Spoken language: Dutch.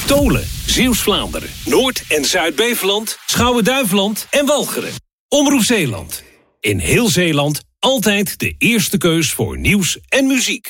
Tolen, Zeeuws-Vlaanderen, Noord- en Zuid-Beveland, Schouwen-Duiveland en Walcheren. Omroep Zeeland. In heel Zeeland altijd de eerste keus voor nieuws en muziek.